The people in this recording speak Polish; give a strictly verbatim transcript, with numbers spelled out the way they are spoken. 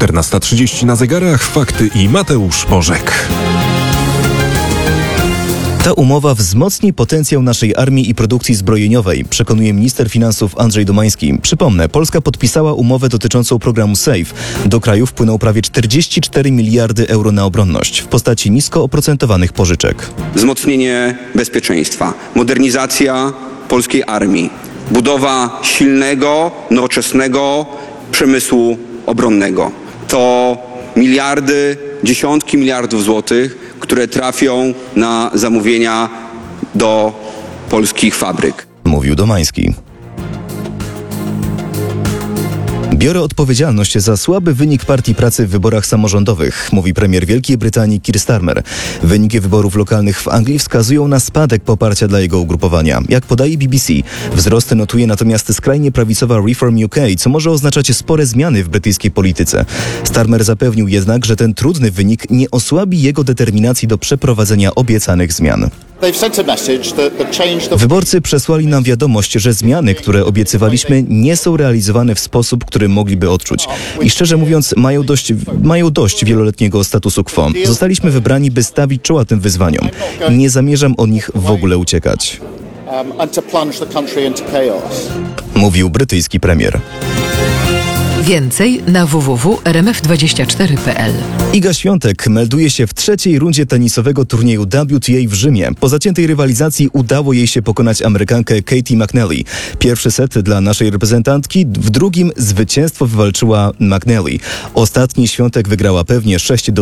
czternasta trzydzieści na zegarach, fakty i Mateusz Bożek. Ta umowa wzmocni potencjał naszej armii i produkcji zbrojeniowej, przekonuje minister finansów Andrzej Domański. Przypomnę, Polska podpisała umowę dotyczącą programu SAFE. Do kraju wpłynął prawie czterdzieści cztery miliardy euro na obronność w postaci nisko oprocentowanych pożyczek. Wzmocnienie bezpieczeństwa, modernizacja polskiej armii, budowa silnego, nowoczesnego przemysłu obronnego. To miliardy, dziesiątki miliardów złotych, które trafią na zamówienia do polskich fabryk. Mówił Domański. Biorę odpowiedzialność za słaby wynik Partii Pracy w wyborach samorządowych, mówi premier Wielkiej Brytanii Keir Starmer. Wyniki wyborów lokalnych w Anglii wskazują na spadek poparcia dla jego ugrupowania. Jak podaje B B C, wzrosty notuje natomiast skrajnie prawicowa Reform U K, co może oznaczać spore zmiany w brytyjskiej polityce. Starmer zapewnił jednak, że ten trudny wynik nie osłabi jego determinacji do przeprowadzenia obiecanych zmian. Wyborcy przesłali nam wiadomość, że zmiany, które obiecywaliśmy, nie są realizowane w sposób, który mogliby odczuć. I szczerze mówiąc, mają dość, mają dość wieloletniego statusu quo. Zostaliśmy wybrani, by stawić czoła tym wyzwaniom. Nie zamierzam od nich w ogóle uciekać. Mówił brytyjski premier. Więcej na w w w kropka r m f dwadzieścia cztery kropka p l. Iga Świątek melduje się w trzeciej rundzie tenisowego turnieju W T A w Rzymie. Po zaciętej rywalizacji udało jej się pokonać Amerykankę Katie McNally. Pierwszy set dla naszej reprezentantki, w drugim zwycięstwo wywalczyła McNally. Ostatni Świątek wygrała pewnie sześć do